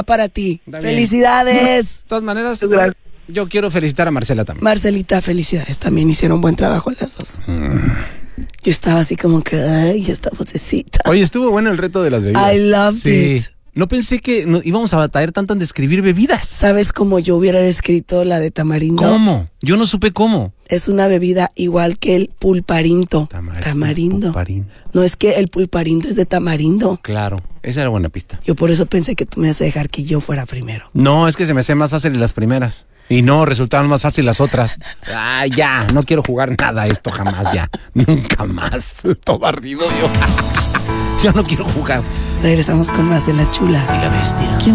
para ti. Está bien. Felicidades. De todas maneras, Gracias. yo quiero felicitar a Marcela también. Marcelita, felicidades. También hicieron buen trabajo las dos. Yo estaba así como que, ay, esta vocecita. Oye, estuvo bueno el reto de las bebidas. I loved it. No pensé que íbamos a batallar tanto en describir bebidas. ¿Sabes cómo yo hubiera descrito la de tamarindo? ¿Cómo? Yo no supe cómo. Es una bebida igual que el pulparinto. Tamarindo. Pulparindo. No, es que el pulparindo es de tamarindo. Claro, esa era buena pista. Yo por eso pensé que tú me ibas a dejar que yo fuera primero. No, es que se me hacían más fáciles las primeras. Y no, resultaron más fáciles las otras. Ah, ya, no quiero jugar nada a esto jamás, ya. Nunca más. Todo ardido yo. Yo no quiero jugar. Regresamos con más de La Chula Y la Bestia.